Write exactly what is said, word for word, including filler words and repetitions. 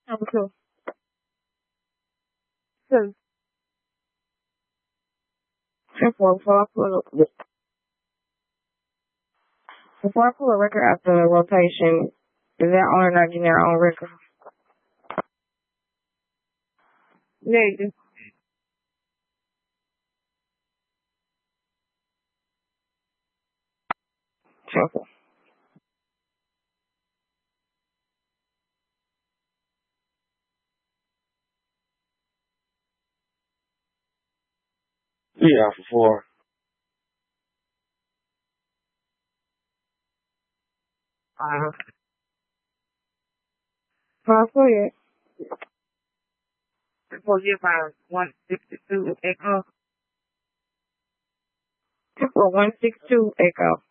Number two. Two. And four, before I pull a, before I pull a record after the rotation, is that owner not getting their own record? Negative. Simple. Yeah, for four. Uh, five for it. Before you find one sixty-two echo. Well, one sixty-two echo.